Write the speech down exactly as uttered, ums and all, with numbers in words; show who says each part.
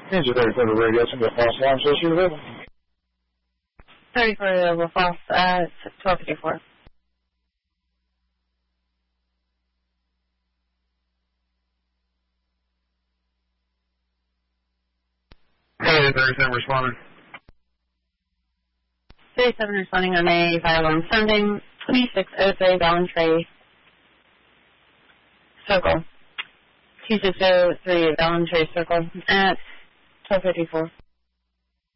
Speaker 1: Ninja thirty-four to radio, some of the false alarm, so she's available.
Speaker 2: thirty-four available, false, uh, twelve fifty-four.
Speaker 1: Hey, thirty-seven responding.
Speaker 2: thirty-seven responding on a fire alarm sounding twenty-six oh three Ballantrae Circle. two six oh three Ballantrae Circle at twelve fifty-four.